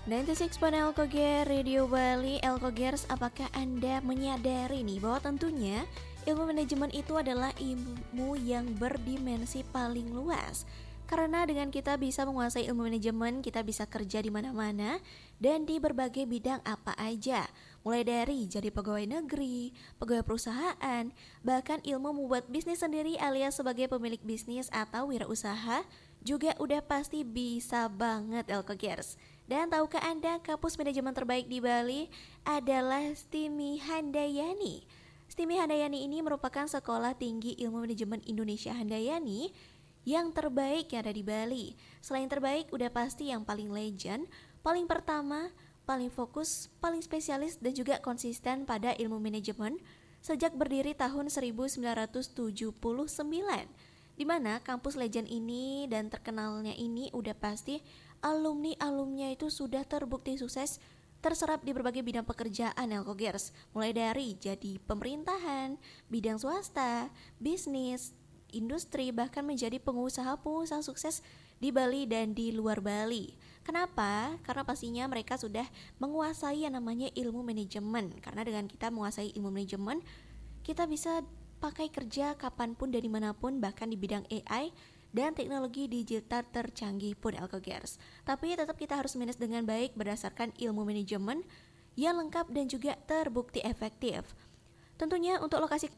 96 Elkoger Radio Bali. Elkogers, apakah Anda menyadari nih bahwa tentunya ilmu manajemen itu adalah ilmu yang berdimensi paling luas? Karena dengan kita bisa menguasai ilmu manajemen, kita bisa kerja di mana-mana dan di berbagai bidang apa aja. Mulai dari jadi pegawai negeri, pegawai perusahaan, bahkan ilmu membuat bisnis sendiri alias sebagai pemilik bisnis atau wirausaha juga udah pasti bisa banget Elkogers. Dan tahukah Anda kampus manajemen terbaik di Bali adalah Stimi Handayani. Stimi Handayani ini merupakan sekolah tinggi ilmu manajemen Indonesia Handayani yang terbaik yang ada di Bali. Selain terbaik, udah pasti yang paling legend, paling pertama, paling fokus, paling spesialis dan juga konsisten pada ilmu manajemen sejak berdiri tahun 1979. Di mana kampus legend ini dan terkenalnya ini udah pasti alumni-alumnya itu sudah terbukti sukses terserap di berbagai bidang pekerjaan Elkogers, mulai dari jadi pemerintahan, bidang swasta, bisnis, industri, bahkan menjadi pengusaha-pengusaha sukses di Bali dan di luar Bali. Kenapa? Karena pastinya mereka sudah menguasai yang namanya ilmu manajemen. Karena dengan kita menguasai ilmu manajemen, kita bisa pakai kerja kapanpun dari manapun, bahkan di bidang AI dan teknologi digital tercanggih pun Elkogers. Tapi tetap kita harus manage dengan baik berdasarkan ilmu manajemen yang lengkap dan juga terbukti efektif. Tentunya untuk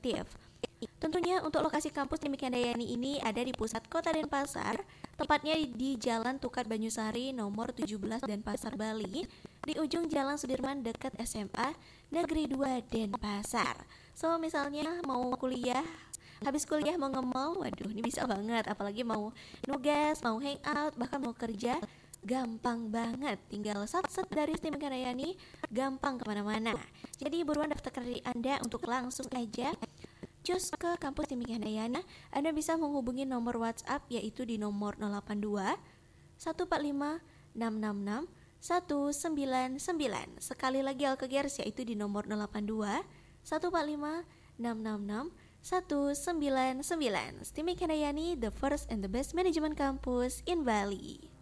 lokasi kampus Stimi Handayani ini ada di pusat kota Denpasar, tepatnya di Jalan Tukar Banyusari nomor 17 Denpasar, Bali, di ujung Jalan Sudirman dekat SMA Negeri 2 Denpasar. So misalnya mau kuliah, habis kuliah mau nge-mall, waduh ini bisa banget. Apalagi mau nugas, mau hangout, bahkan mau kerja, gampang banget. Tinggal sat-set dari Stimi Handayani, gampang kemana-mana. Jadi buruan daftarkan diri Anda untuk langsung aja cus ke kampus Stimi Handayani. Anda bisa menghubungi nomor WhatsApp yaitu di nomor 082 145 666 199. Sekali lagi Elkogers yaitu di nomor 082 145 666 199. Stimi Handayani, the first and the best management campus in Bali.